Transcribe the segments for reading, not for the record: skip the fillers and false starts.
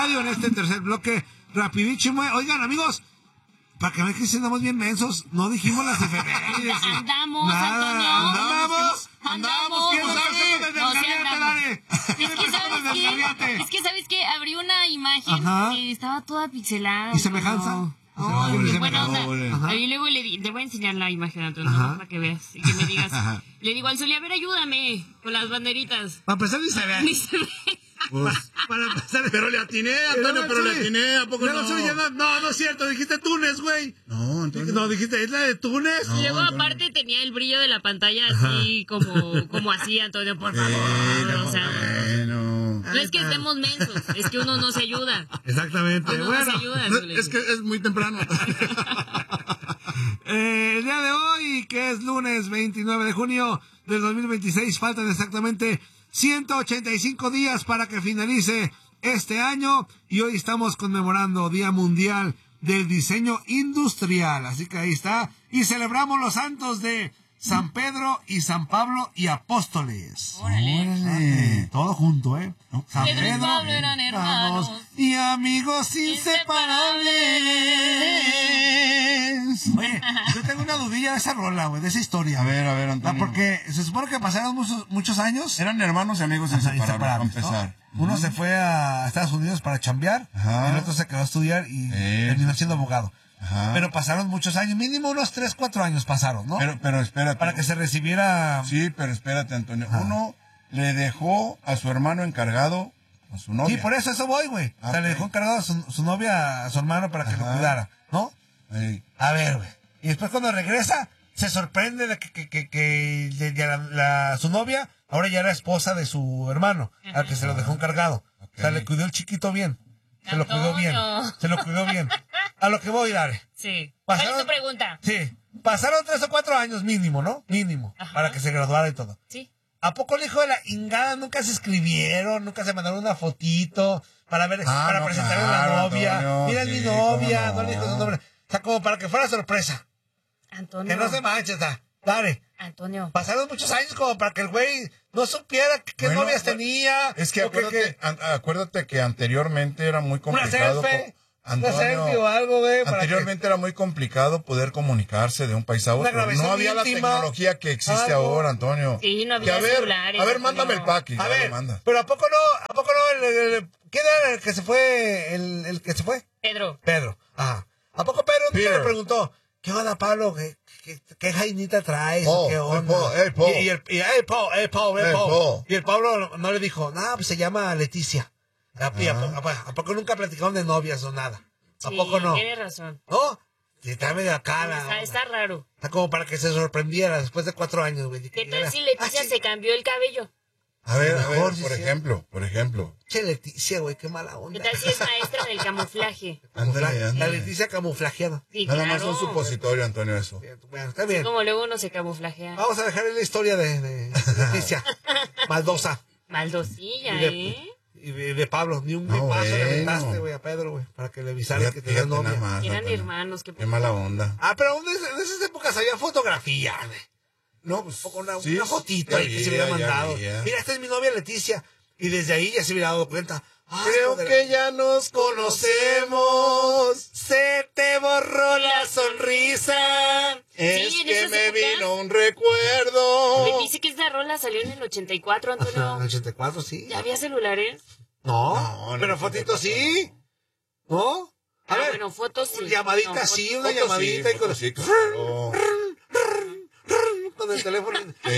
radio en este tercer bloque rapidísimo. Oigan, amigos, para que vean que si andamos bien mensos, no dijimos las efemérides. Andamos, Es que sabes que abrí una imagen que estaba toda pixelada. ¿Y semejanza? Buena onda. Ahí luego te voy a enseñar la imagen, Antonio, para que veas y que me digas. Le digo al Zuli, a ver, ayúdame con las banderitas. Para empezar, ni se ve. Ni se ve. Para empezar. Pero le atiné, Antonio, pero le atiné. ¿A poco no? No es cierto. Dijiste Túnez, güey. No, Antonio. No, dijiste Isla de Túnez. Y luego, aparte, tenía el brillo de la pantalla así como así, Antonio, por favor. O sea, no es que estemos mensos, es que uno no se ayuda. Exactamente. Uno no se ayuda. Es que es muy temprano. El día de hoy, que es lunes 29 de junio del 2026, faltan exactamente 185 días para que finalice este año y hoy estamos conmemorando Día Mundial del Diseño Industrial. Así que ahí está. Y celebramos los santos de San Pedro y San Pablo y Apóstoles. Órale. Todo junto, ¿eh? San Pedro y Pablo eran hermanos y amigos inseparables. Oye, yo tengo una dudilla de esa rola, güey, de esa historia. A ver, Antonio. Porque se supone que pasaron muchos años. Eran hermanos y amigos inseparables, para empezar. ¿No? Uno se fue a Estados Unidos para chambear, y el otro se quedó a estudiar y terminó siendo abogado. Pero pasaron muchos años, mínimo unos 3, 4 años pasaron, ¿no? Pero espérate. Para que se recibiera... Sí, pero espérate, Antonio. Uno le dejó a su hermano encargado a su novia. Sí, por eso voy, güey. O sea, le dejó encargado a su novia, a su hermano para que lo cuidara, ¿no? A ver, güey. Y después cuando regresa, se sorprende de que su novia ahora ya era esposa de su hermano, al que se lo dejó encargado. O sea, le cuidó el chiquito bien. Se lo cuidó bien. A lo que voy, Dare. Sí. ¿Cuál es tu pregunta? Sí. Pasaron 3 o 4 años mínimo, ¿no? Mínimo. Para que se graduara y todo. Sí. ¿A poco el hijo de la ingada nunca se escribieron, nunca se mandaron una fotito para presentar a la novia? Antonio, Mira, es mi novia, no le dijo su nombre. O sea, como para que fuera sorpresa. Antonio. Que no se manche, Dare. Antonio. Pasaron muchos años como para que el güey no supiera qué novias tenía. Es que acuérdate que anteriormente era muy complicado. Una selfie o algo, güey. Anteriormente era muy complicado poder comunicarse de un país a otro. No había la tecnología que existe ahora, Antonio. Sí, no había celulares. A ver, mándame el pack. A ver, pero ¿a poco no? ¿Quién era el que se fue? ¿El que se fue? Pedro. Ajá. ¿A poco Pedro le preguntó? ¿Qué onda, Pablo? ¿Qué jainita traes? ¿Qué onda? Y el Paul. Y el Pablo no le dijo, no, pues se llama Leticia. ¿A poco nunca platicaron de novias o nada? ¿A poco no? Tiene razón. ¿No? Sí, está medio acá. Está raro. Está como para que se sorprendiera después de 4 años, güey. ¿Qué tal si Leticia se cambió el cabello? A ver, por ejemplo. Che, Leticia, güey, qué mala onda. ¿Qué tal si es maestra del camuflaje? La Leticia camuflajeada. Sí, Nada claro. más un supositorio, Antonio, eso. Bueno, está bien. Como luego uno se camuflajea. Vamos a dejar la historia de Leticia. Maldosa. Maldosilla, Y de Pablo. Ni un paso le aventaste, güey, a Pedro, güey, para que le avisara que tenía novia. Eran hermanos. Qué mala onda. Pero en esas épocas había fotografía, güey. No, pues una fotito ahí que se hubiera mandado. Mira, esta es mi novia Leticia. Y desde ahí ya se hubiera dado cuenta. Creo que ya nos conocemos. Se te borró la sonrisa. Es que me vino un recuerdo. Me dice que esta rola salió en el 84, Antonio. En el 84, sí. ¿Ya había celulares? No, pero fotitos sí. ¿No? A ver, bueno, fotos sí. Llamadita sí, una llamadita y con sí, claro. Con el teléfono.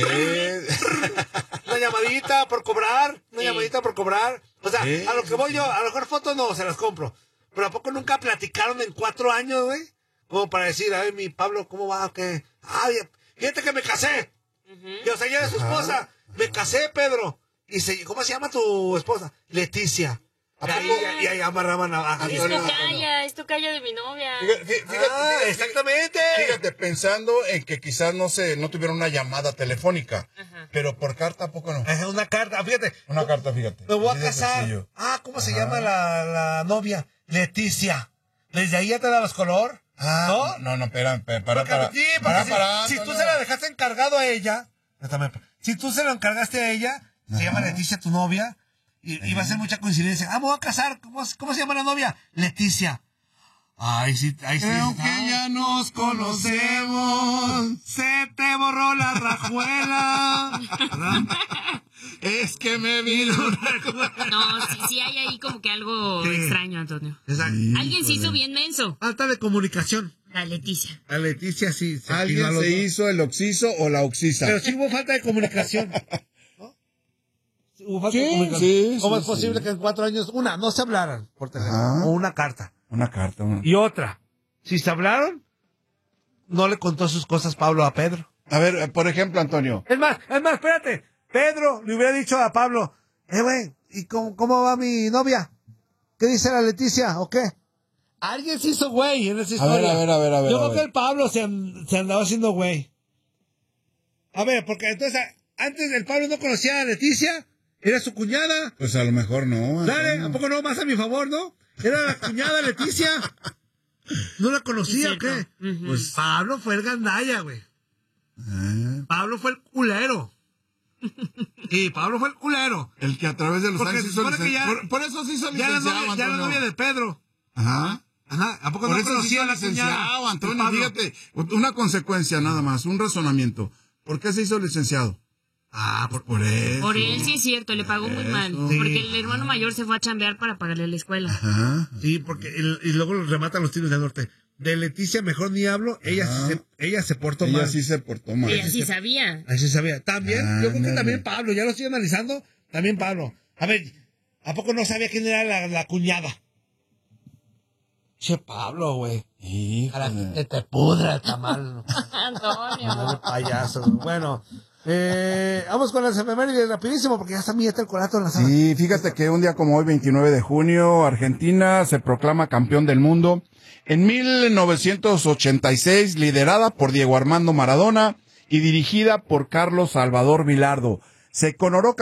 Una llamadita por cobrar. O sea, a lo que voy yo, a lo mejor fotos no, se las compro. Pero ¿a poco nunca platicaron en 4 años, güey? Como para decir, a ver, mi Pablo, ¿cómo va? ¿Qué? Ay, fíjate que me casé. Y, o sea, ya es su esposa. Me casé, Pedro. ¿Cómo se llama tu esposa? Leticia. Y ahí amarraban a Antonio. Esto calla de mi novia. Fíjate, exactamente. Fíjate, pensando en que quizás no tuvieron una llamada telefónica. Pero por carta, ¿a poco no? Una carta, fíjate. Una carta, fíjate. Me voy a casar. ¿Cómo se llama la novia? Leticia. ¿Desde ahí ya te dabas color? ¿No? No, para. Si tú se la dejaste encargado a ella, si tú se lo encargaste a ella, se llama Leticia tu novia, Y va a ser mucha coincidencia. Me voy a casar. ¿Cómo se llama la novia? Leticia. Ay, sí. Creo que ya nos conocemos. Se te borró la rajuela. Es que me vino. No, sí hay ahí como que algo extraño, Antonio. Exacto. Alguien se hizo bien menso. Falta de comunicación. La Leticia. La Leticia sí. ¿Alguien se hizo el oxiso o la oxisa? Pero sí hubo falta de comunicación. ¿No? Hubo falta de comunicación. Sí, ¿Cómo es posible que en 4 años, no se hablaran por teléfono? O una carta. Una carta. Y otra, si se hablaron, no le contó sus cosas Pablo a Pedro. A ver, por ejemplo, Antonio. Es más, espérate. Pedro le hubiera dicho a Pablo, güey, ¿y cómo va mi novia? ¿Qué dice la Leticia o qué? Alguien se hizo güey en esa historia. A ver. Yo creo que el Pablo se andaba haciendo güey. A ver, porque entonces, antes el Pablo no conocía a Leticia, era su cuñada. Pues a lo mejor no. Dale, ¿a poco no? Más a mi favor, ¿no? Era la cuñada Leticia. ¿No la conocía o qué? Uh-huh. Pues Pablo fue el gandalla, güey. Pablo fue el culero. Y Pablo fue el culero. El que a través de los Porque años se supone que ya, por eso se hizo ya licenciado, la novia de Pedro. Ajá. ¿A poco Por no eso se conocía hizo a la licenciado, cuñada? Antonio. Fíjate, una consecuencia nada más, un razonamiento. ¿Por qué se hizo licenciado? Por eso. Por él sí es cierto, le pagó muy mal. Sí. Porque el hermano mayor se fue a chambear para pagarle la escuela. Ajá. Sí, porque y luego los rematan los tiros del norte. De Leticia mejor ni hablo, ella se portó mal. Ella sí se portó mal. Ella sí sabía. Así sabía. También, yo creo que Ándale. también Pablo, ya lo estoy analizando, también Pablo. A ver, ¿a poco no sabía quién era la cuñada? Che, Pablo, güey. Híjole. Que te pudra el tamal. Antonio. No de payaso. Bueno, vamos con las efemérides rapidísimo, porque ya está mi el colato en la sala. Sí, fíjate que un día como hoy, 29 de junio, Argentina se proclama campeón del mundo. En 1986, liderada por Diego Armando Maradona y dirigida por Carlos Salvador Vilardo. Se coronó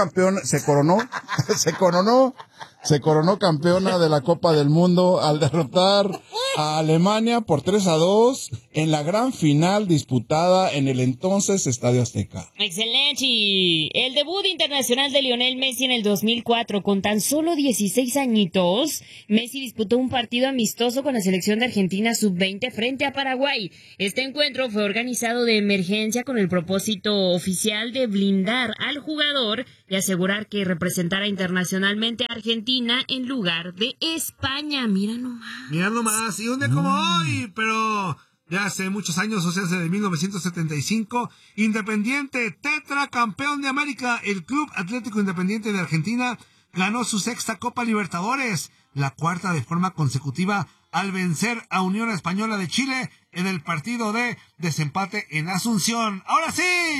campeona de la Copa del Mundo al derrotar a Alemania por 3-2 en la gran final disputada en el entonces Estadio Azteca. Excelente. El debut internacional de Lionel Messi en el 2004, con tan solo 16 añitos, Messi disputó un partido amistoso con la selección de Argentina sub-20 frente a Paraguay. Este encuentro fue organizado de emergencia con el propósito oficial de blindar al jugador y asegurar que representara internacionalmente a Argentina en lugar de España. Mira nomás. Y un día como hoy, pero ya hace muchos años, o sea, desde 1975, Independiente, tetracampeón de América, el Club Atlético Independiente de Argentina ganó su 6ª Copa Libertadores, la 4ª de forma consecutiva, al vencer a Unión Española de Chile en el partido de desempate en Asunción. ¡Ahora sí!